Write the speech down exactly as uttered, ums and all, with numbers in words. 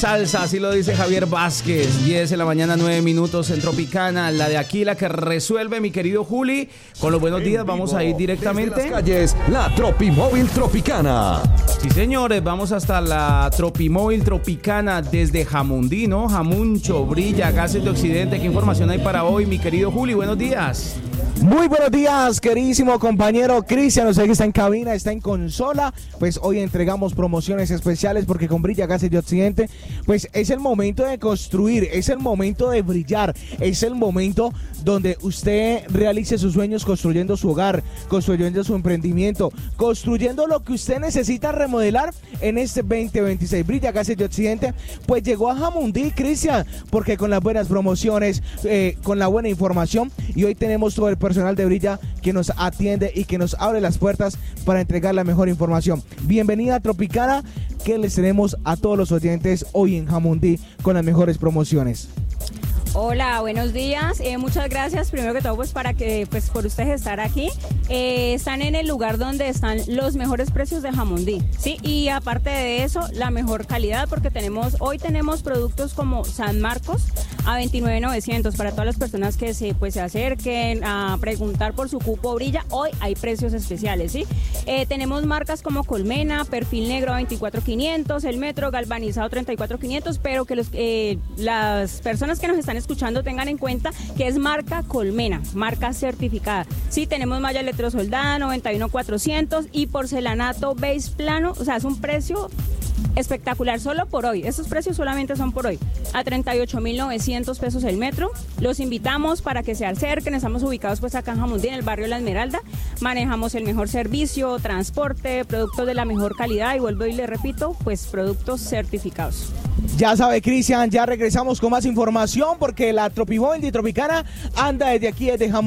salsa, así lo dice Javier Vázquez. diez de la mañana, nueve minutos en Tropicana. La de aquí, la que resuelve mi querido Juli. Con los buenos días vamos a ir directamente. Desde las calles, la Tropimóvil Tropicana. Sí, señores, vamos hasta la Tropimóvil Tropicana desde Jamundí, ¿no? Jamuncho, Brilla, Gases de Occidente. ¿Qué información hay para hoy, mi querido Juli? Buenos días. Muy buenos días, queridísimo compañero Cristian, usted que está en cabina, está en consola, pues hoy entregamos promociones especiales porque con Brilla Gases de Occidente, pues es el momento de construir, es el momento de brillar, es el momento donde usted realice sus sueños construyendo su hogar, construyendo su emprendimiento, construyendo lo que usted necesita remodelar en este veinte veintiséis. Brilla Gases de Occidente, pues llegó a Jamundí, Cristian, porque con las buenas promociones, eh, con la buena información, y hoy tenemos todo el personal de Brilla que nos atiende y que nos abre las puertas para entregar la mejor información. Bienvenida a Tropicana, que les tenemos a todos los oyentes hoy en Jamundí con las mejores promociones. Hola, buenos días. Eh, muchas gracias, primero que todo, pues para que, pues por ustedes estar aquí. Eh, están en el lugar donde están los mejores precios de Jamundí, ¿sí? Y aparte de eso, la mejor calidad, porque tenemos, hoy tenemos productos como San Marcos a veintinueve mil novecientos para todas las personas que se, pues, se acerquen a preguntar por su cupo Brilla. Hoy hay precios especiales, ¿sí? Eh, tenemos marcas como Colmena, Perfil Negro a veinticuatro mil quinientos, El Metro galvanizado treinta y cuatro mil quinientos, pero que los, eh, las personas que nos están escuchando tengan en cuenta que es marca Colmena, marca certificada. Sí, tenemos malla electrosoldada noventa y uno mil cuatrocientos y porcelanato beige plano, o sea, es un precio espectacular solo por hoy. Estos precios solamente son por hoy. A treinta y ocho mil novecientos pesos el metro. Los invitamos para que se acerquen. Estamos ubicados pues acá en Jamundí, en el barrio La Esmeralda. Manejamos el mejor servicio, transporte, productos de la mejor calidad y vuelvo y le repito, pues productos certificados. Ya sabe, Cristian, ya regresamos con más información porque la Tropimóvil de Tropicana anda desde aquí, desde Jamundí.